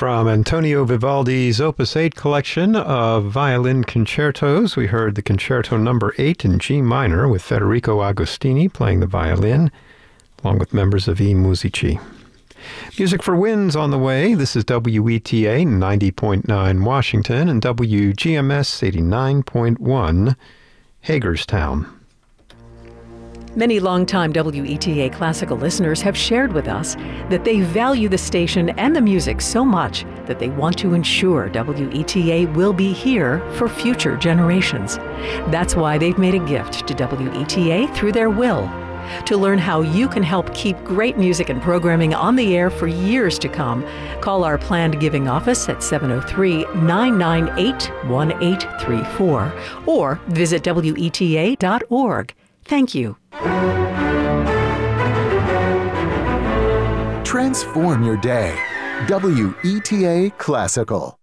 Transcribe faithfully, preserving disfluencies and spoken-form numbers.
From Antonio Vivaldi's Opus eight collection of violin concertos, we heard the Concerto Number eight in G minor with Federico Agostini playing the violin, along with members of I Musici. Music for Winds on the way. This is W E T A ninety point nine Washington and W G M S eighty-nine point one Hagerstown. Many longtime W E T A classical listeners have shared with us that they value the station and the music so much that they want to ensure W E T A will be here for future generations. That's why they've made a gift to W E T A through their will. To learn how you can help keep great music and programming on the air for years to come, call our planned giving office at seven oh three, nine nine eight, one eight three four or visit W E T A dot org. Thank you. Transform your day. W E T A Classical.